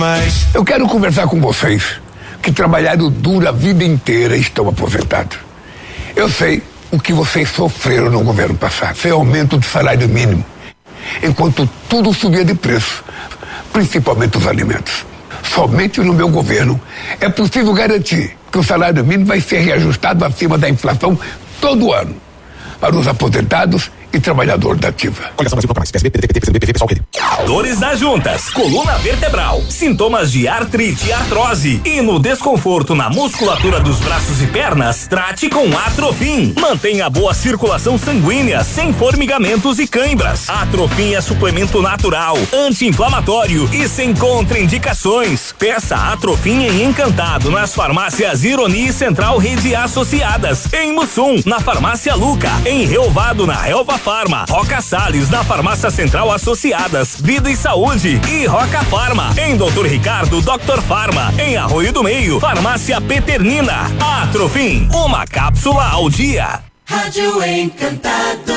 Eu quero conversar com vocês que trabalharam duro a vida inteira e estão aposentados. Eu sei o que vocês sofreram no governo passado, sem aumento do salário mínimo, enquanto tudo subia de preço, principalmente os alimentos. Somente no meu governo é possível garantir que o salário mínimo vai ser reajustado acima da inflação todo ano para os aposentados e trabalhador da ativa. Coligação Brasil Toca Mais, PSB, PDT, PSB, PSOL, PD. Dores nas juntas, coluna vertebral, sintomas de artrite e artrose e no desconforto na musculatura dos braços e pernas, trate com Atrofim. Mantenha boa circulação sanguínea, sem formigamentos e cãibras. Atrofim é suplemento natural, anti-inflamatório e sem contraindicações. Peça Atrofim em Encantado nas farmácias Ironi e Central Rede Associadas, em Mussum, na farmácia Luca, em Relvado, na Relva Farma, Roca Salles na Farmácia Central Associadas, Vida e Saúde e Roca Farma, em Doutor Ricardo, Dr. Farma, em Arroio do Meio, Farmácia Peternina. Atrofim, uma cápsula ao dia. Rádio Encantado.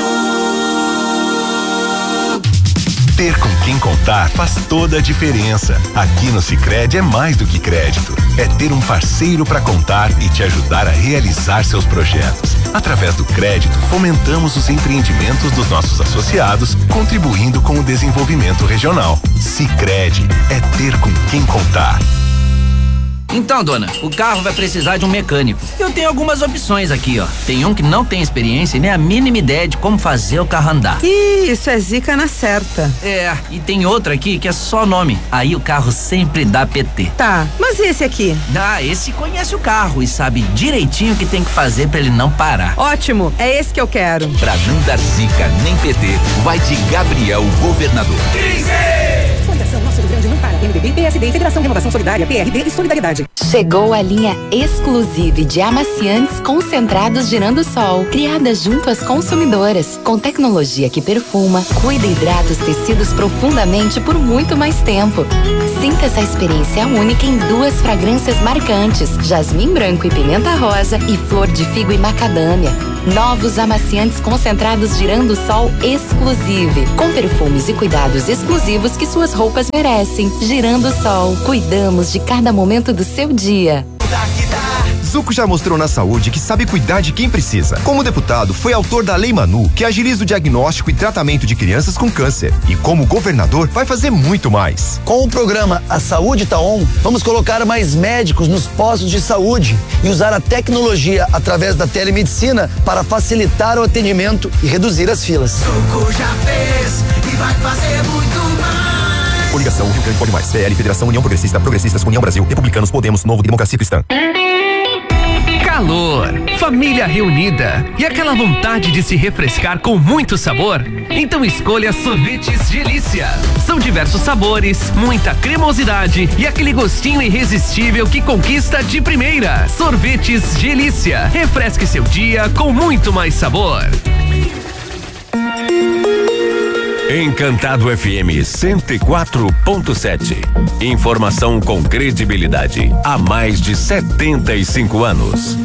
Ter com quem contar faz toda a diferença. Aqui no Sicredi é mais do que crédito. É ter um parceiro para contar e te ajudar a realizar seus projetos. Através do crédito, fomentamos os empreendimentos dos nossos associados, contribuindo com o desenvolvimento regional. Sicredi é ter com quem contar. Então, dona, o carro vai precisar de um mecânico. Eu tenho algumas opções aqui, ó. Tem um que não tem experiência e nem a mínima ideia de como fazer o carro andar. Ih, isso é zica na certa. É, e tem outro aqui que é só nome. Aí o carro sempre dá PT. Tá, mas esse aqui? Ah, esse conhece o carro e sabe direitinho o que tem que fazer pra ele não parar. Ótimo, é esse que eu quero. Pra não dar zica nem PT, vai de Gabriel Governador. Coligação Nosso Rio Grande não para. PMDB, PSD, Federação Renovação Solidária, PRD e Solidariedade. Chegou a linha exclusiva de amaciantes concentrados Girando Sol, criada junto às consumidoras, com tecnologia que perfuma, cuida e hidrata os tecidos profundamente por muito mais tempo. Sinta essa experiência única em duas fragrâncias marcantes, jasmim branco e pimenta rosa e flor de figo e macadâmia. Novos amaciantes concentrados Girando Sol Exclusive, com perfumes e cuidados exclusivos que suas roupas merecem. Girando Sol, cuidamos de cada momento do seu dia. Zuco já mostrou na saúde que sabe cuidar de quem precisa. Como deputado, foi autor da Lei Manu, que agiliza o diagnóstico e tratamento de crianças com câncer. E como governador, vai fazer muito mais. Com o programa A Saúde Tá On, vamos colocar mais médicos nos postos de saúde e usar a tecnologia através da telemedicina para facilitar o atendimento e reduzir as filas. Zuco já fez e vai fazer muito mais. Coligação Rio Grande Pode Mais, PL, Federação União Progressista, Progressistas, União Brasil, Republicanos, Podemos, Novo, Democracia Cristã. Calor, família reunida e aquela vontade de se refrescar com muito sabor? Então escolha Sorvetes Delícia. São diversos sabores, muita cremosidade e aquele gostinho irresistível que conquista de primeira. Sorvetes Delícia. Refresque seu dia com muito mais sabor. Encantado FM 104.7. Informação com credibilidade há mais de 75 anos.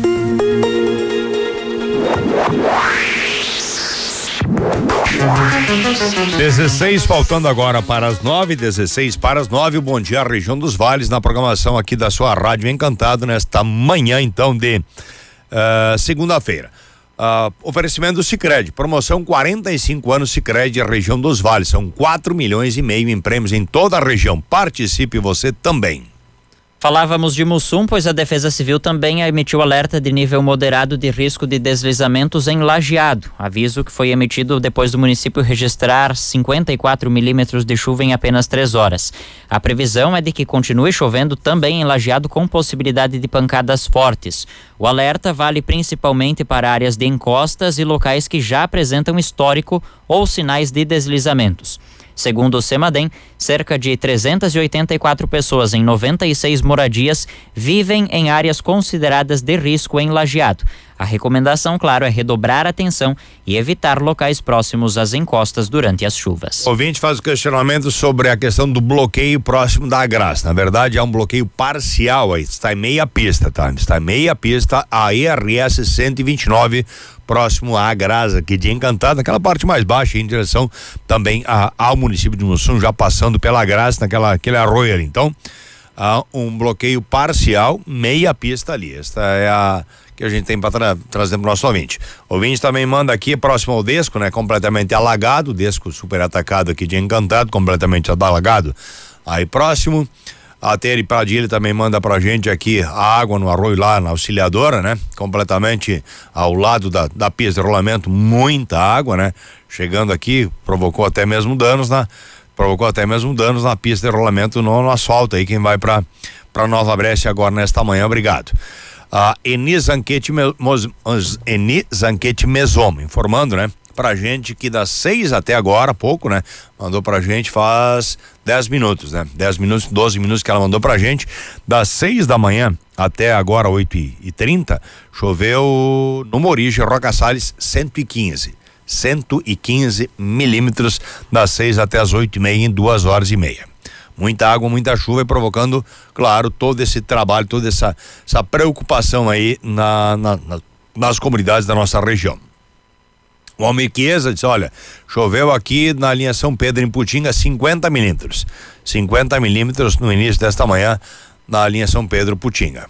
(16) faltando agora para as 9:16 para as 9. Bom dia, região dos Vales, na programação aqui da sua Rádio Encantado nesta manhã então de segunda-feira. Oferecimento do Sicredi, promoção 45 anos Sicredi, região dos Vales, são 4,5 milhões em prêmios em toda a região. Participe você também. Falávamos de Mussum, pois a Defesa Civil também emitiu alerta de nível moderado de risco de deslizamentos em Lajeado. Aviso que foi emitido depois do município registrar 54 milímetros de chuva em apenas 3 horas. A previsão é de que continue chovendo também em Lajeado com possibilidade de pancadas fortes. O alerta vale principalmente para áreas de encostas e locais que já apresentam histórico ou sinais de deslizamentos. Segundo o CEMADEM, cerca de 384 pessoas em 96 moradias vivem em áreas consideradas de risco em Lajeado. A recomendação, claro, é redobrar a atenção e evitar locais próximos às encostas durante as chuvas. O ouvinte faz o questionamento sobre a questão do bloqueio próximo da Graça. Na verdade, é um bloqueio parcial, aí está em meia pista, tá? Está em meia pista a IRS 129, próximo à Graça, aqui de Encantado, naquela parte mais baixa, em direção também ao município de Mussum, já passando pela Graça, aquele arroio ali. Então, há um bloqueio parcial, meia pista ali. Esta é a que a gente tem para trazer para o nosso ouvinte. O ouvinte também manda aqui, próximo ao Desco, né? Completamente alagado, Desco super atacado aqui de Encantado, completamente alagado. Aí próximo, a Tere Pradilha também manda pra gente aqui a água no arroio lá na Auxiliadora, né? Completamente ao lado da pista de rolamento, muita água, né? Chegando aqui, provocou até mesmo danos na pista de rolamento no asfalto aí, quem vai pra Nova Brécia agora nesta manhã, obrigado. A Eni Zanquete Mesomo, informando, né? Pra gente que das 6 até agora, pouco, né? Mandou pra gente faz 10 minutos, né? 10 minutos, 12 minutos que ela mandou pra gente. Das 6 da manhã até agora, 8h30, choveu no Morige, Roca Salles, 115 milímetros, das 6 até as 8h30, em 2 horas e meia. Muita água, muita chuva e provocando, claro, todo esse trabalho, toda essa preocupação aí nas comunidades da nossa região. O Almir Chiesa disse, olha, choveu aqui na linha São Pedro, em Putinga, 50 milímetros. 50 milímetros no início desta manhã, na linha São Pedro, Putinga.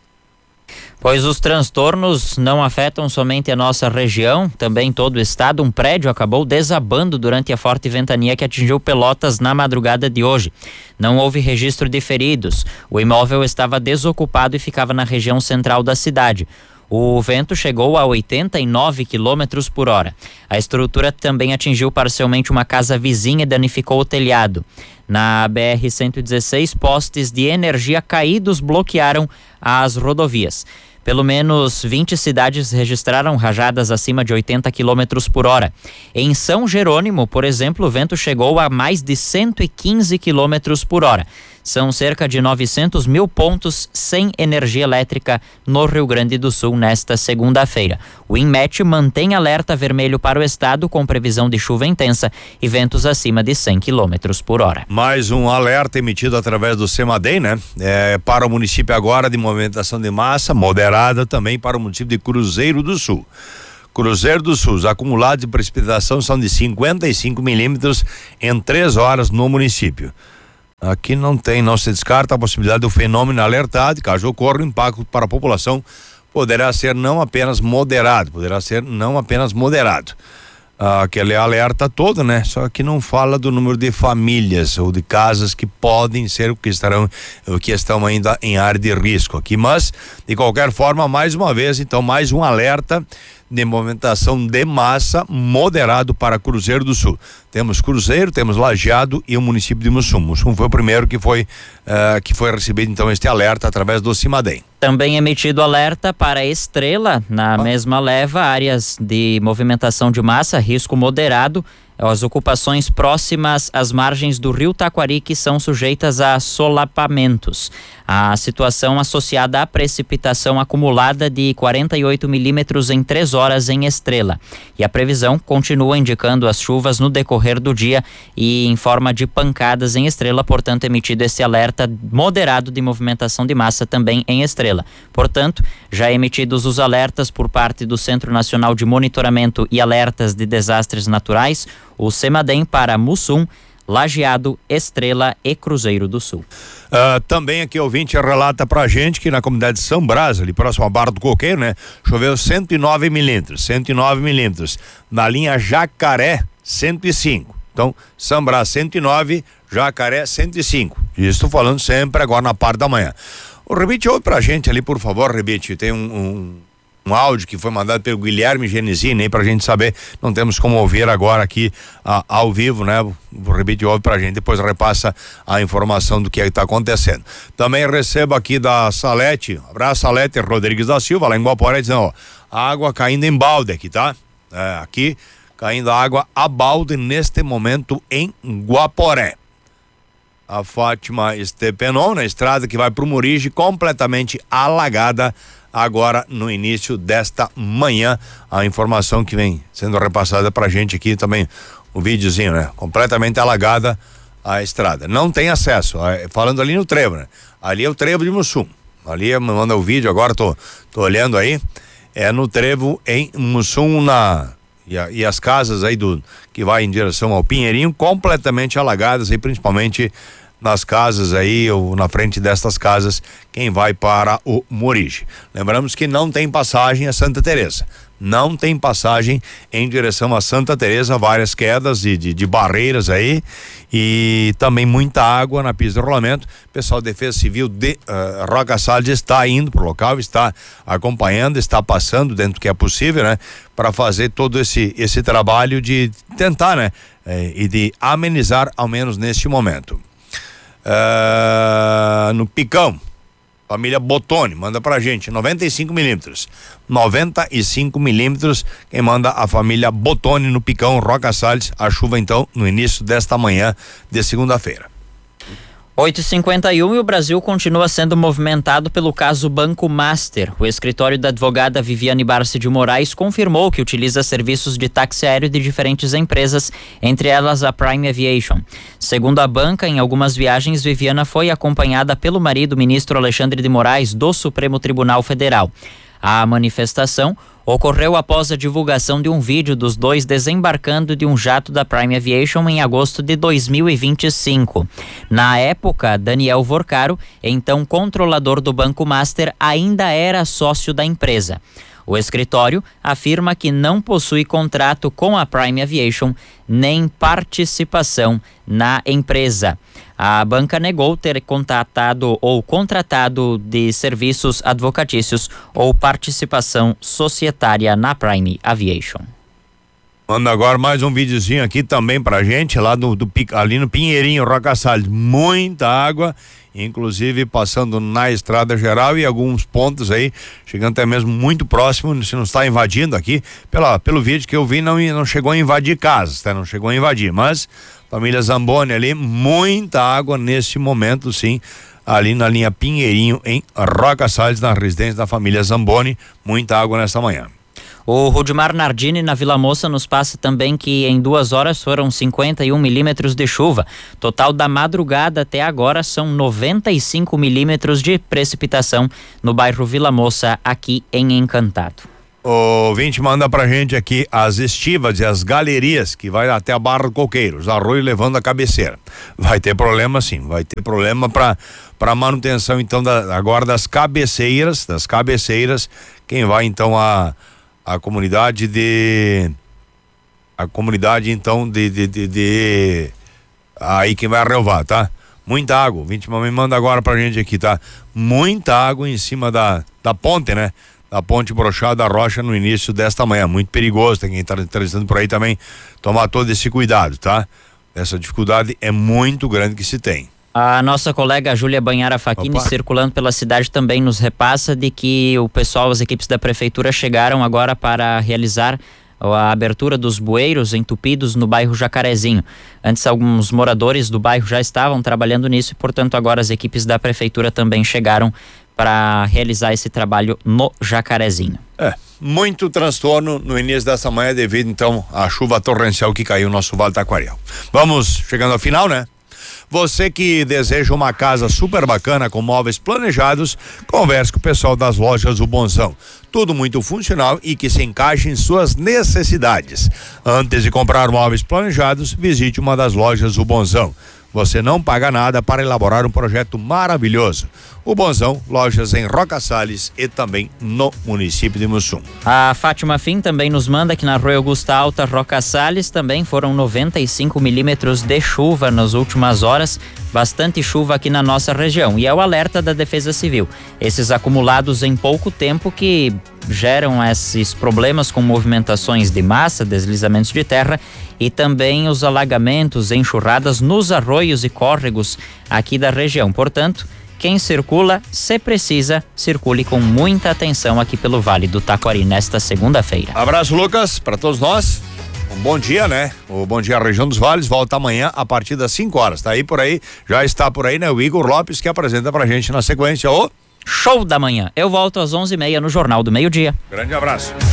Pois os transtornos não afetam somente a nossa região, também todo o estado. Um prédio acabou desabando durante a forte ventania que atingiu Pelotas na madrugada de hoje. Não houve registro de feridos. O imóvel estava desocupado e ficava na região central da cidade. O vento chegou a 89 quilômetros por hora. A estrutura também atingiu parcialmente uma casa vizinha e danificou o telhado. Na BR-116, postes de energia caídos bloquearam as rodovias. Pelo menos 20 cidades registraram rajadas acima de 80 quilômetros por hora. Em São Jerônimo, por exemplo, o vento chegou a mais de 115 quilômetros por hora. São cerca de 900 mil pontos sem energia elétrica no Rio Grande do Sul nesta segunda-feira. O INMET mantém alerta vermelho para o estado com previsão de chuva intensa e ventos acima de 100 quilômetros por hora. Mais um alerta emitido através do CEMADEM, né? Para o município agora de movimentação de massa, moderada também para o município de Cruzeiro do Sul. Cruzeiro do Sul, os acumulados de precipitação são de 55 milímetros em 3 horas no município. Aqui não se descarta a possibilidade do fenômeno alertado, caso ocorra o impacto para a população, poderá ser não apenas moderado. Aquele alerta todo, né? Só que não fala do número de famílias ou de casas que podem ser que estão ainda em área de risco aqui, mas de qualquer forma, mais uma vez, então, mais um alerta de movimentação de massa moderado para Cruzeiro do Sul. Temos Cruzeiro, temos Lajeado e o município de Mussum. Mussum foi o primeiro que foi recebido então este alerta através do CIMADEM. Também emitido alerta para Estrela, na mesma leva, áreas de movimentação de massa, risco moderado. As ocupações próximas às margens do rio Taquari que são sujeitas a solapamentos. A situação associada à precipitação acumulada de 48 milímetros em 3 horas em Estrela. E a previsão continua indicando as chuvas no decorrer do dia e em forma de pancadas em Estrela, portanto emitido esse alerta moderado de movimentação de massa também em Estrela. Portanto, já emitidos os alertas por parte do Centro Nacional de Monitoramento e Alertas de Desastres Naturais, o CEMADEM para Mussum, Lajeado, Estrela e Cruzeiro do Sul. Também aqui o ouvinte relata pra gente que na comunidade de São Brás, ali próximo à Barra do Coqueiro, né? Choveu 109 milímetros. Na linha Jacaré, 105. Então, São Brás 109, Jacaré 105. Isso falando sempre agora na parte da manhã. O Rebite, ouve pra gente ali, por favor, Rebite. Tem um áudio que foi mandado pelo Guilherme Genesini aí pra gente saber, não temos como ouvir agora aqui ao vivo, né? O Rebite ouve pra gente, depois repassa a informação do que está acontecendo. Também recebo aqui da Salete, abraço Salete Rodrigues da Silva, lá em Guaporé, dizendo, ó, água caindo em balde aqui, tá? Aqui caindo água a balde neste momento em Guaporé. A Fátima Estepenon, na estrada que vai pro Murige, completamente alagada agora no início desta manhã. A informação que vem sendo repassada pra gente aqui também, o videozinho, né? Completamente alagada a estrada. Não tem acesso, falando ali no trevo, né? Ali é o trevo de Mussum. Ali me manda o vídeo agora, tô olhando aí. É no trevo em Mussum e as casas aí que vai em direção ao Pinheirinho completamente alagadas aí, principalmente nas casas aí, ou na frente destas casas, quem vai para o Morige. Lembramos que não tem passagem a Santa Teresa. Não tem passagem em direção a Santa Teresa, várias quedas de barreiras aí e também muita água na pista de rolamento. O pessoal da Defesa Civil de Roca Salles está indo pro local, está acompanhando, está passando dentro do que é possível, né? Para fazer todo esse trabalho de tentar, né? E de amenizar, ao menos neste momento. No Picão, família Botoni, manda pra gente 95 milímetros. 95 milímetros, quem manda a família Botoni no Picão, Roca Salles. A chuva então no início desta manhã de segunda-feira. 8h51 e o Brasil continua sendo movimentado pelo caso Banco Master. O escritório da advogada Viviane Barce de Moraes confirmou que utiliza serviços de táxi aéreo de diferentes empresas, entre elas a Prime Aviation. Segundo a banca, em algumas viagens, Viviana foi acompanhada pelo marido, ministro Alexandre de Moraes, do Supremo Tribunal Federal. A manifestação ocorreu após a divulgação de um vídeo dos dois desembarcando de um jato da Prime Aviation em agosto de 2025. Na época, Daniel Vorcaro, então controlador do Banco Master, ainda era sócio da empresa. O escritório afirma que não possui contrato com a Prime Aviation nem participação na empresa. A banca negou ter contratado de serviços advocatícios ou participação societária na Prime Aviation. Manda agora mais um videozinho aqui também pra gente, lá ali no Pinheirinho, Roca Salles. Muita água, inclusive passando na estrada geral e alguns pontos aí, chegando até mesmo muito próximo, se não está invadindo aqui, pelo vídeo que eu vi, não chegou a invadir casas, tá? Não chegou a invadir, mas família Zamboni ali, muita água nesse momento, sim, ali na linha Pinheirinho, em Roca Salles, na residência da família Zamboni, muita água nessa manhã. O Rudimar Nardini, na Vila Moça, nos passa também que em 2 horas foram 51 milímetros de chuva. Total da madrugada até agora são 95 milímetros de precipitação no bairro Vila Moça, aqui em Encantado. O ouvinte manda pra gente aqui as estivas e as galerias que vai até a Barra do Coqueiro, os arroios levando a cabeceira. Vai ter problema sim, vai ter problema pra manutenção então agora das cabeceiras, quem vai então a comunidade então de aí quem vai arrelvar, tá? Muita água, o ouvinte me manda agora pra gente aqui, tá? Muita água em cima da ponte, né? Da ponte Brochada da Rocha no início desta manhã, muito perigoso, tem quem tá interessando por aí também tomar todo esse cuidado, tá? Essa dificuldade é muito grande que se tem. A nossa colega Júlia Banhara Facchini, circulando pela cidade, também nos repassa de que o pessoal, as equipes da prefeitura chegaram agora para realizar a abertura dos bueiros entupidos no bairro Jacarezinho. Antes, alguns moradores do bairro já estavam trabalhando nisso e, portanto, agora as equipes da prefeitura também chegaram para realizar esse trabalho no Jacarezinho. Muito transtorno no início dessa manhã devido, então, à chuva torrencial que caiu no nosso Vale do Taquarial. Vamos chegando ao final, né? Você que deseja uma casa super bacana com móveis planejados, converse com o pessoal das lojas O Bonzão. Tudo muito funcional e que se encaixe em suas necessidades. Antes de comprar móveis planejados, visite uma das lojas O Bonzão. Você não paga nada para elaborar um projeto maravilhoso. O Bonzão, lojas em Roca Salles e também no município de Mussum. A Fátima Fim também nos manda que na Rua Augusta Alta, Roca Salles, também foram 95 milímetros de chuva nas últimas horas. Bastante chuva aqui na nossa região. E é o alerta da Defesa Civil. Esses acumulados em pouco tempo que geram esses problemas com movimentações de massa, deslizamentos de terra e também os alagamentos, enxurradas nos arroios e córregos aqui da região. Portanto, quem circula, se precisa, circule com muita atenção aqui pelo Vale do Taquari nesta segunda-feira. Abraço, Lucas, para todos nós. Um bom dia, né? O Bom Dia Região dos Vales volta amanhã a partir das 5 horas. Tá aí por aí, já está por aí, né? O Igor Lopes que apresenta pra gente na sequência o Show da Manhã. Eu volto às 11h30 no Jornal do Meio-Dia. Grande abraço.